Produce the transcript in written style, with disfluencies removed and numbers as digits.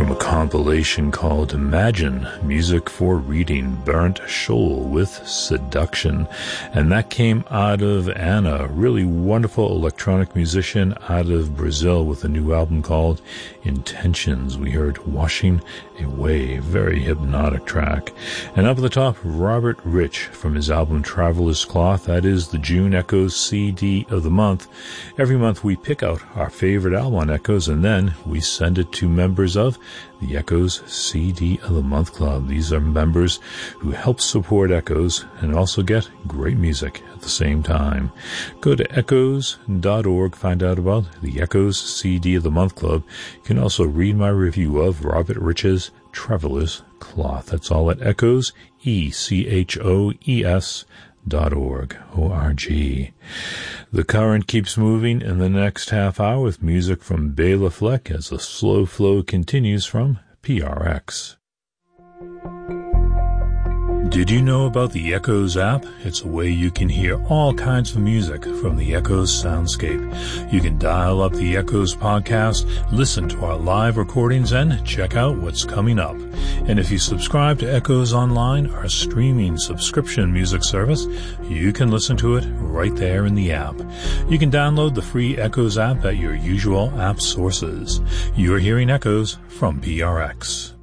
from a compilation called Imagine, Music for Reading, Bernd Scholl with Seduction. And that came out of Anna, a really wonderful electronic musician out of Brazil with a new album called Intentions. We heard Washing Away, very hypnotic track. And up at the top, Robert Rich from his album Traveler's Cloth. That is the June Echoes CD of the month. Every month we pick out our favorite album on Echoes and then we send it to members of the Echoes CD of the Month Club. These are members who help support Echoes and also get great music at the same time. Go to echoes.org, find out about the Echoes CD of the Month Club. You can also read my review of Robert Rich's Traveler's Cloth. That's all at Echoes, ECHOES.org. O-R-G. The current keeps moving in the next half hour with music from Bela Fleck as the slow flow continues from PRX. Did you know about the Echoes app? It's a way you can hear all kinds of music from the Echoes soundscape. You can dial up the Echoes podcast, listen to our live recordings, and check out what's coming up. And if you subscribe to Echoes Online, our streaming subscription music service, you can listen to it right there in the app. You can download the free Echoes app at your usual app sources. You're hearing Echoes from PRX.